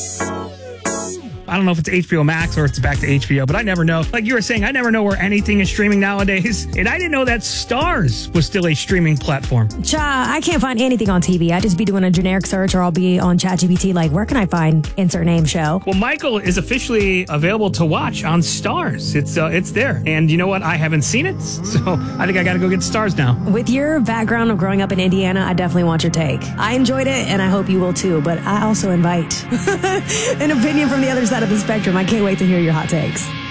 I don't know if it's HBO Max or it's back to HBO, but I never know. Like you were saying, I never know where anything is streaming nowadays. And I didn't know that Starz was still a streaming platform. I can't find anything on TV. I just be doing a generic search, or I'll be on ChatGPT like, where can I find insert name show? Well, Michael is officially available to watch on Starz. It's there. And you know what? I haven't seen it, so I think I got to go get Starz now. With your background of growing up in Indiana, I definitely want your take. I enjoyed it, and I hope you will too, but I also invite an opinion from the other side of the spectrum. I can't wait to hear your hot takes.